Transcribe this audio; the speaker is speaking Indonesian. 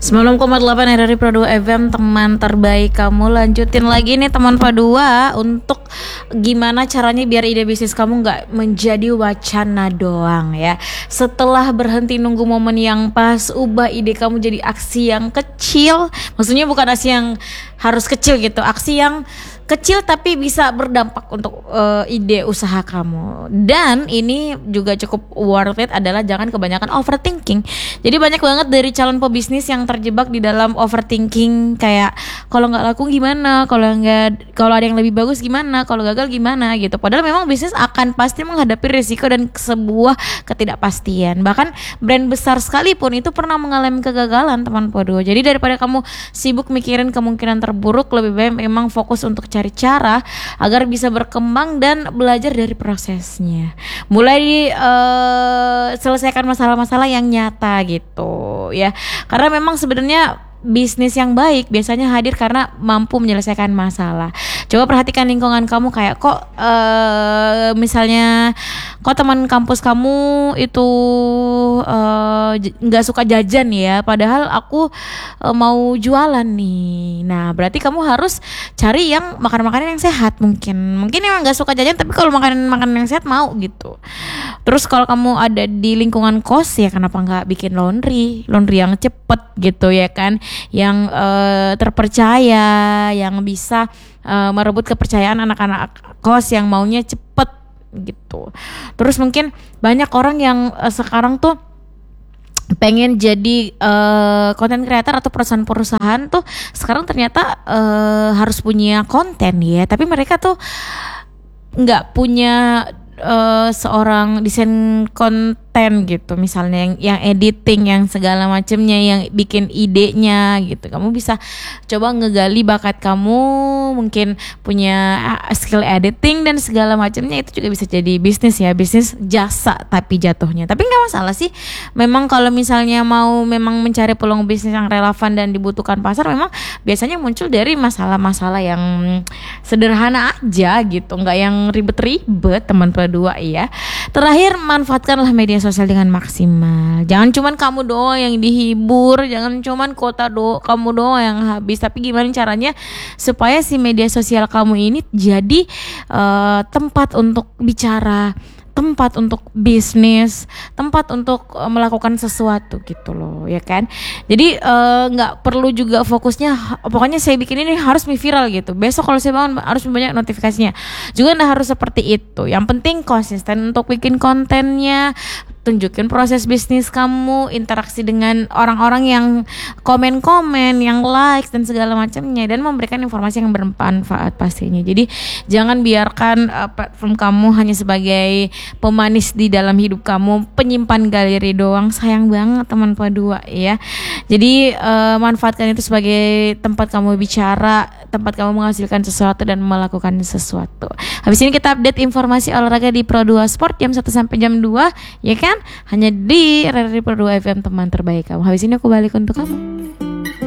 90,8 RRI Pro 2 FM, teman terbaik kamu. Lanjutin lagi nih teman Pro 2 untuk gimana caranya biar ide bisnis kamu gak menjadi wacana doang ya. Setelah berhenti nunggu momen yang pas, ubah ide kamu jadi aksi yang kecil. Maksudnya bukan aksi yang harus kecil gitu, aksi yang kecil tapi bisa berdampak untuk ide usaha kamu. Dan ini juga cukup worth it adalah jangan kebanyakan overthinking. Jadi banyak banget dari calon pebisnis yang terjebak di dalam overthinking, kayak kalau nggak laku gimana, kalau ada yang lebih bagus gimana, kalau gagal gimana gitu. Padahal memang bisnis akan pasti menghadapi risiko dan sebuah ketidakpastian. Bahkan brand besar sekalipun itu pernah mengalami kegagalan, teman Podo. Jadi daripada kamu sibuk mikirin kemungkinan terburuk, lebih baik memang fokus untuk cari cara agar bisa berkembang dan belajar dari prosesnya. Mulai selesaikan masalah-masalah yang nyata gitu ya. Karena memang sebenarnya bisnis yang baik biasanya hadir karena mampu menyelesaikan masalah. Coba perhatikan lingkungan kamu, kayak kok misalnya kok teman kampus kamu itu nggak suka jajan ya, padahal aku mau jualan nih. Nah berarti kamu harus cari yang makanan-makanan yang sehat. Mungkin emang nggak suka jajan, tapi kalau makanan yang sehat mau gitu. Terus kalau kamu ada di lingkungan kos ya, kenapa nggak bikin laundry yang cepet gitu ya kan, yang terpercaya, yang bisa merebut kepercayaan anak-anak kos yang maunya cepet gitu. Terus mungkin banyak orang yang sekarang tuh pengen jadi content creator atau perusahaan tuh sekarang ternyata harus punya konten ya, tapi mereka tuh nggak punya seorang desain konten gitu, misalnya yang editing, yang segala macamnya, yang bikin idenya gitu. Kamu bisa coba ngegali bakat kamu, mungkin punya skill editing dan segala macamnya, itu juga bisa jadi bisnis ya, bisnis jasa tapi jatuhnya. Tapi nggak masalah sih, memang kalau misalnya mau memang mencari peluang bisnis yang relevan dan dibutuhkan pasar, memang biasanya muncul dari masalah-masalah yang sederhana aja gitu, nggak yang ribet-ribet, teman-teman. Dua ya. Terakhir, manfaatkanlah media sosial dengan maksimal. Jangan cuman kamu doang yang dihibur, jangan cuman kamu doang yang habis. Tapi gimana caranya supaya si media sosial kamu ini jadi tempat untuk bicara, tempat untuk bisnis, tempat untuk melakukan sesuatu gitu loh ya kan. Jadi nggak perlu juga fokusnya pokoknya saya bikin ini harus viral gitu, besok kalau saya bangun harus banyak notifikasinya, juga nggak harus seperti itu. Yang penting konsisten untuk bikin kontennya, tunjukin proses bisnis kamu, interaksi dengan orang-orang yang komen-komen, yang likes dan segala macamnya, dan memberikan informasi yang bermanfaat pastinya. Jadi jangan biarkan platform kamu hanya sebagai pemanis di dalam hidup kamu, penyimpan galeri doang. Sayang banget teman Padua ya. Jadi manfaatkan itu sebagai tempat kamu bicara, tempat kamu menghasilkan sesuatu dan melakukan sesuatu. Habis ini kita update informasi olahraga di Pro 2 Sport jam 1 sampai jam 2 ya kan, hanya di RRI Pro 2 FM, teman terbaik kamu. Habis ini aku balik untuk kamu.